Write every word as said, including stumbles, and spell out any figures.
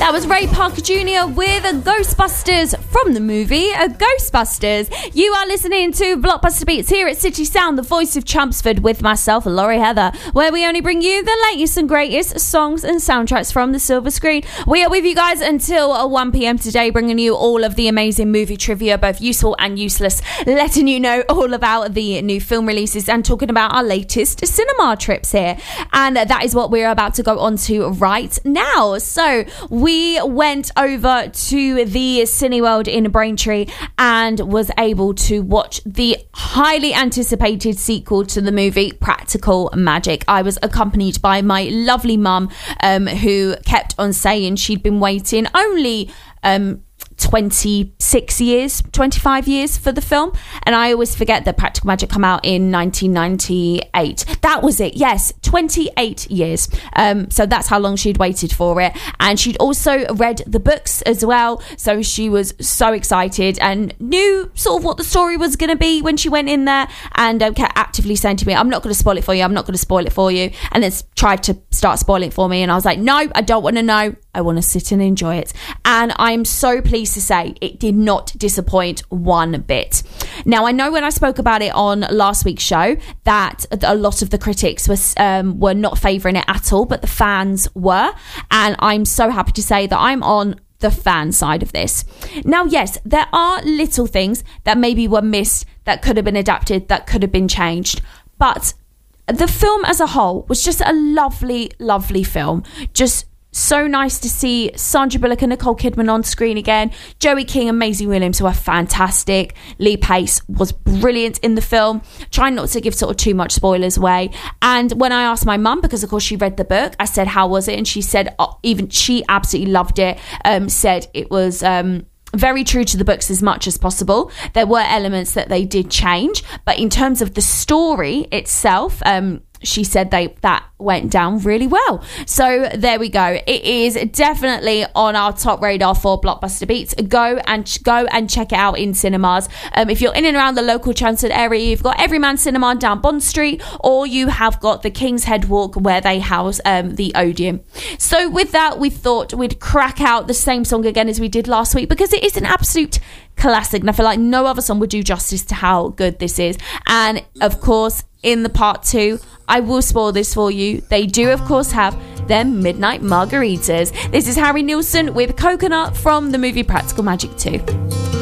That was Ray Parker Junior with Ghostbusters from the movie Ghostbusters. You are listening to Blockbuster Beats here at City Sound, the voice of Chelmsford, with myself, Laurie Heather, where we only bring you the latest and greatest songs and soundtracks from the silver screen. We are with you guys until one p.m. today, bringing you all of the amazing movie trivia, both useful and useless, letting you know all about the new film releases and talking about our latest cinema trips here. And that is what we're about to go on to right now. So we went over to the Cineworld in Braintree and was able to watch the highly anticipated sequel to the movie Practical Magic. I was accompanied by my lovely mum, um, who kept on saying she'd been waiting only um, twenty-six years, twenty-five years for the film. And I always forget that Practical Magic come out in nineteen ninety-eight. That was it. Yes, twenty-eight years. Um, so that's how long she'd waited for it. And she'd also read the books as well. So she was so excited and knew sort of what the story was going to be when she went in there, and um, kept actively saying to me, I'm not going to spoil it for you. I'm not going to spoil it for you. And then tried to start spoiling it for me. And I was like, no, I don't want to know. I want to sit and enjoy it. And I'm so pleased to say it did not disappoint one bit. Now, I know when I spoke about it on last week's show that a lot of the critics was, um, were not favouring it at all, but the fans were. And I'm so happy to say that I'm on the fan side of this. Now, yes, there are little things that maybe were missed, that could have been adapted, that could have been changed. But the film as a whole was just a lovely, lovely film. Just so nice to see Sandra Bullock and Nicole Kidman on screen again. Joey King and Maisie Williams were fantastic. Lee Pace was brilliant in the film. Trying not to give sort of too much spoilers away. And when I asked my mum, because of course she read the book, I said, how was it? And she said, oh, even she absolutely loved it. Um, said it was um, very true to the books as much as possible. There were elements that they did change, but in terms of the story itself, um, she said they that went down really well. So there we go. It is definitely on our top radar for Blockbuster Beats. Go and go and check it out in cinemas. Um, if you're in and around the local Chelmsford area, you've got Everyman Cinema down Bond Street, or you have got the King's Head Walk where they house um, the Odeon. So with that, we thought we'd crack out the same song again as we did last week, because it is an absolute classic, and I feel like no other song would do justice to how good this is. And of course, in the part two, I will spoil this for you. They do, of course, have their midnight margaritas. This is Harry Nilsson with Coconut from the movie Practical Magic two.